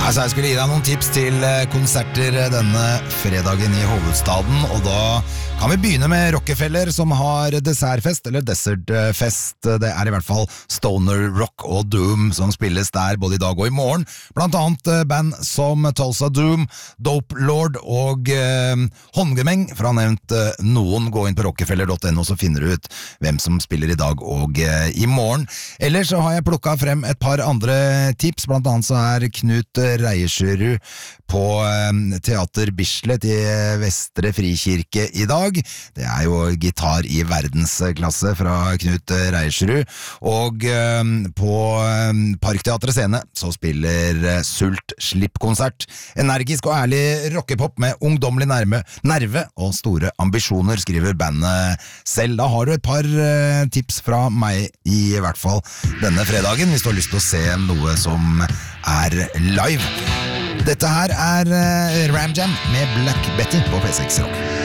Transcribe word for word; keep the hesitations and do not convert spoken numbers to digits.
Altså, jeg skulle gi deg noen tips til konserter denne fredagen i hovedstaden, og da kan vi begynne med Rockefeller, som har dessertfest, eller desertfest. Det er i hvert fall Stoner Rock og Doom som spilles der både i dag og i morgen. Blant annet band som Tulsa Doom, Dope Lord og eh, Håndgemeng, for å ha nevnt eh, noen. Gå inn på rockefeller punktum no, så finner du ut hvem som spiller i dag og eh, i morgen. Ellers så har jeg plukket frem et par andre tips, blant annet så er Knut Reiersrud på eh, Teater Bislett i Vestre Frikirke i dag. Det er jo gitar i verdensklasse fra Knut Reiersrud, og eh, på eh, Parkteatret Scene så spiller eh, Sult Slipp-konsert. Energisk og ærlig rockepop med ungdommelig nerve, nerve og store ambisjoner, skriver bandet selv. Da har du et par eh, tips fra meg i hvert fall denne fredagen, hvis du har lyst til å se noe som er live. Dette her er uh, Ram Jam med Black Betty på P seks Rock.